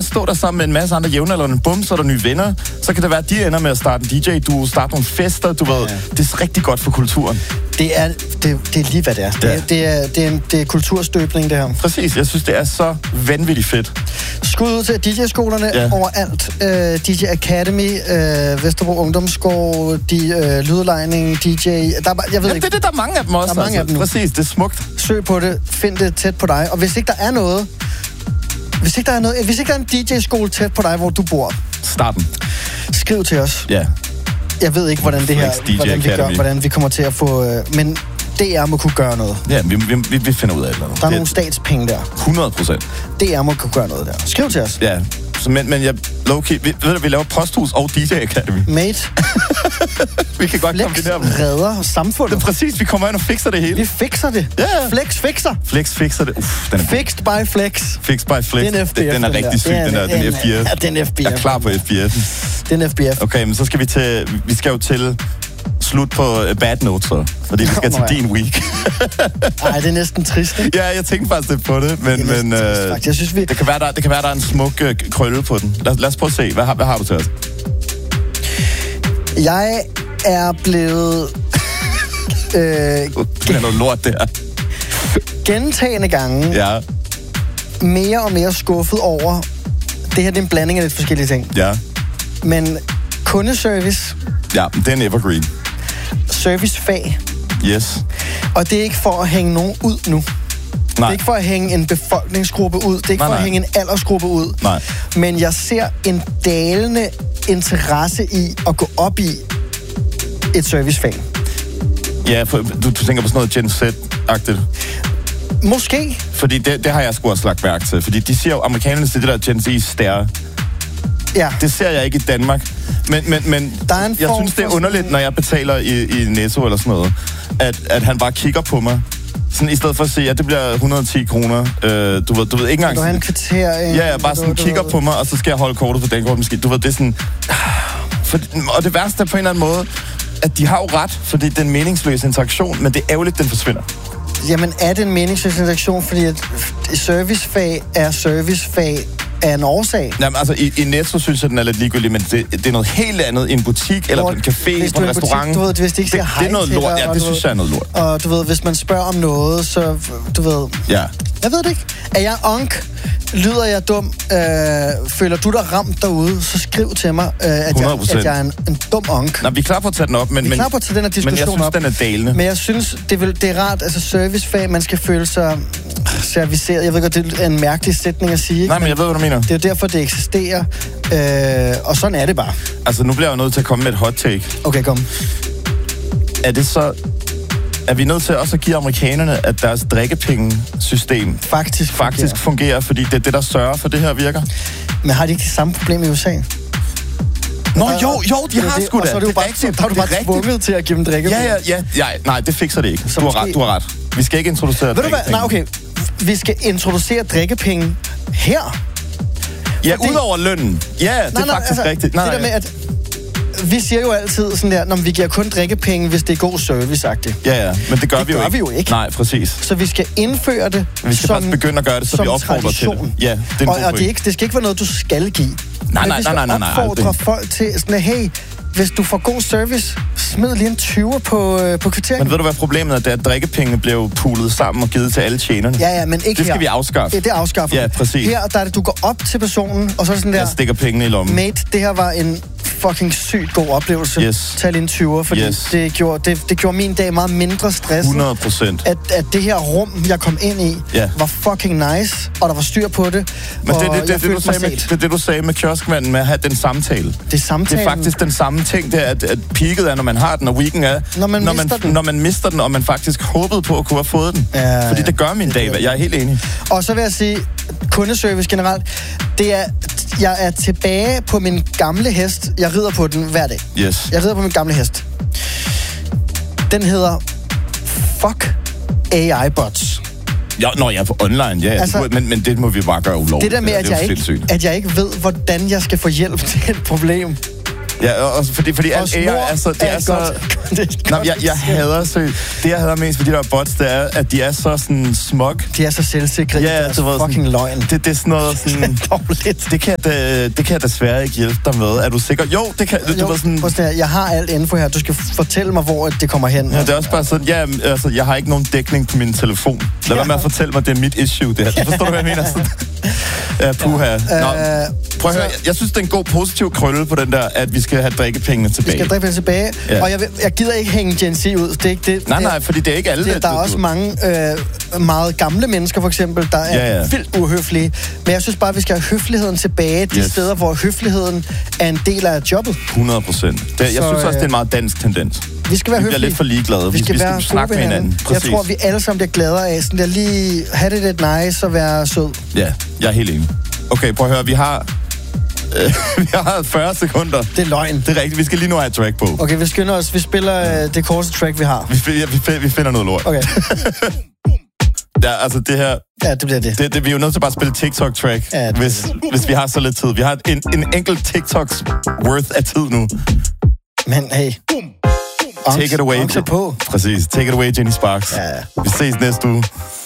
stå der sammen med en masse andre jævnaldrende. Bum, så er der nye venner. Så kan det være, at de ender med at starte en DJ-duo, starte nogle fester, du ved. Det er rigtig godt for kulturen. Det er lige, hvad det er. Det er kulturstøbning, det her. Præcis, jeg synes, det er så vanvittigt fedt. Skud ud til DJ-skolerne overalt. DJ Academy, Vesterbro Ungdomsgård, Lydlejning, DJ... Jeg ved ikke. Der er mange af dem også. Der er mange af dem nu. Præcis, det er smukt. Søg på det, find det tæt på dig. Og hvis ikke der er noget... Hvis ikke der er en DJ-skole tæt på dig, hvor du bor... Start den. Skriv til os. Ja. Jeg ved ikke, hvordan det her... Hvordan vi kommer til at få... Men DR må kunne gøre noget. Ja, vi finder ud af det. Der er nogle statspenge der. 100%. DR må kunne gøre noget der. Skriv til os. Ja, men jeg... Low-key, vi laver posthus og DJ Academy. Mate. Vi kan godt kombinere dem. Flex redder samfundet. Det er præcis, vi kommer ind og fikser det hele. Vi fikser det. Ja. Flex fikser. Flex fikser det. Den er Fixed by Flex. Fixed by Flex. Den er rigtig syg, den FBF. Ja, den FBF. Jeg er klar på FBF. Den FBF. Okay, men så skal vi skal jo til slut på bad notes, så. Fordi vi skal til din week. Ej, det er næsten trist, ikke? Ja, jeg tænkte faktisk lidt på det, men trist, jeg synes, det kan være, der er en smuk krølle på den. Lad os prøve at se. Hvad har du til os? Jeg er blevet... Det er noget lort, der. Gentagende gange. Ja. Mere og mere skuffet over... Det her det er en blanding af lidt forskellige ting. Ja. Men kundeservice... Ja, det er en evergreen. Servicefag. Yes. Og det er ikke for at hænge nogen ud nu. Nej. Det er ikke for at hænge en befolkningsgruppe ud. Det er ikke for at hænge en aldersgruppe ud. Nej. Men jeg ser en dalende interesse i at gå op i et servicefag. Ja, for du tænker på sådan noget Gen Z-agtigt. Måske. Fordi det har jeg sgu også lagt mærke til. Fordi de siger jo, amerikanerne siger det der Gen Z-stære. Ja. Det ser jeg ikke i Danmark. Men jeg synes, det er underligt, når jeg betaler i Netto eller sådan noget, at han bare kigger på mig. Sådan, i stedet for at sige, det bliver 110 kroner. Du ved ikke engang... Du har en kvittering. Ja, bare sådan kigger på mig, og så skal jeg holde kortet på den kort måske. Du ved, det er sådan... Og det værste er på en eller anden måde, at de har jo ret, fordi det er en meningsløs interaktion, men det er ærgerligt, den forsvinder. Jamen, er det en meningsløs interaktion, fordi at servicefag er servicefag af en årsag? Jamen, altså, i Netto synes jeg, den er lidt ligegyldig, men det er noget helt andet i en butik, eller på en café, på en restaurant. Butik, du ved, hvis det ikke siger hej det er noget lort. Ja, det synes jeg er noget lort. Og du ved, hvis man spørger om noget, så du ved... Ja. Jeg ved det ikke. Er jeg onk? Lyder jeg dum? Føler du dig ramt derude? Så skriv til mig, at jeg er en dum onk. Nej, vi er klar på at tage den op, men jeg synes, den er dalende. Men jeg synes, det er rart, altså servicefag, man skal føle sig serviceret. Jeg ved godt, det er en mærkelig sætning at sige. Ikke? Nej, men jeg ved, hvad du mener. Det er jo derfor, det eksisterer. Og sådan er det bare. Altså, nu bliver jeg nødt til at komme med et hot take. Okay, kom. Er vi nødt til også at give amerikanerne, at deres drikkepengesystem faktisk fungerer, fordi det er det, der sørger for, det her virker? Men har de ikke det samme problem i USA? Nå, jo, de har sgu da. Og så er det jo bare tvunget til at give dem drikkepenge. Ja, nej, det fikser det ikke. Du har ret. Vi skal ikke introducere drikkepenge. Nej, okay. Vi skal introducere drikkepenge her. Ja, udover lønnen. Ja, det er faktisk rigtigt. Det der med, at vi siger jo altid sådan der, når vi giver kun drikkepenge, hvis det er god service-agtigt. Ja, men det gør vi jo ikke. Nej, præcis. Så vi skal indføre det vi skal faktisk begynde at gøre det, så vi opfordrer til det. Ja, det er og det skal ikke være noget, du skal give. Nej. Vi skal opfordre folk til sådan, hey, hvis du får god service, smid lige en 20'er på kvitteringen. Men ved du, hvad problemet er? Det er, at drikkepengene blev poolet sammen og givet til alle tjenerne. Ja, men ikke det skal vi afskaffe. Det afskaffer. Ja, præcis. Her, der er det, du går op til personen, og så er det sådan der... Jeg stikker pengene i lommen. Mate, det her var en fucking sygt god oplevelse. Yes. Tag lige en 20'er, fordi det gjorde min dag meget mindre stresset. 100%. At det her rum, jeg kom ind i, var fucking nice, og der var styr på det. Men det er det, du sagde med kioskmanden, med at have den samtale. Det er faktisk den samme ting, det er, at peaket er, når man har den, og weekend er, når man mister den, og man faktisk håbede på at kunne have fået den. Ja, fordi det gør min dag. Jeg er helt enig. Og så vil jeg sige, kundeservice generelt, jeg er tilbage på min gamle hest. Jeg rider på den hver dag. Yes. Jeg rider på min gamle hest. Den hedder Fuck AI-bots. Ja, når jeg er på online, ja. Altså, men det må vi bare gøre ulovligt. Det der med, at jeg ikke ved, hvordan jeg skal få hjælp til et problem. Ja, også fordi alt AI er så... Det er så... Jeg hader så... Det, jeg hader mest ved de der bots, det er, at de er så sådan smug. De er så selvsikre. Ja, det er fucking løgn. Det er sådan noget sådan... det kan jeg desværre ikke hjælpe dig med. Er du sikker? Jo, det kan... Du ved sådan... Jeg har alt info her. Du skal fortælle mig, hvor det kommer hen. Ja, det er også bare sådan... Ja, altså, jeg har ikke nogen dækning på min telefon. Lad være med at fortælle mig, det er mit issue, det her. Forstår du, hvad jeg mener? Ja, puha. Prøv at høre, jeg synes, det er en god positiv krølle på den der, at vi skal have drikkepengene tilbage. Vi skal have drikkepengene tilbage, ja. Og jeg gider ikke hænge Gen Z ud. Det er ikke det. Nej, fordi det er ikke alle. Der er også mange meget gamle mennesker, for eksempel, der er vildt uhøflige. Men jeg synes bare, at vi skal have høfligheden tilbage de steder, hvor høfligheden er en del af jobbet. 100%. Jeg synes også, det er en meget dansk tendens. Vi skal være høflige. Vi bliver lidt for ligeglade. Vi skal snakke med hinanden. Jeg tror, vi alle sammen bliver gladere af sådan der lige have det lidt nice og være sød. Ja, jeg er helt enig. Okay, prøv at høre, vi har 40 sekunder. Det er løgn. Det er rigtigt, vi skal lige nu have et track på. Okay, vi skynder os. Vi spiller det korteste track, vi har. Vi finder noget lort. Okay. Ja, altså det her... Ja, det bliver det. Vi er jo nødt til bare at spille TikTok-track, hvis vi har så lidt tid. Vi har en enkelt TikToks worth af tid nu. Men hey... Take it away. På. Præcis. Take it away, Jenny Sparks. Ja. Vi ses næste uge.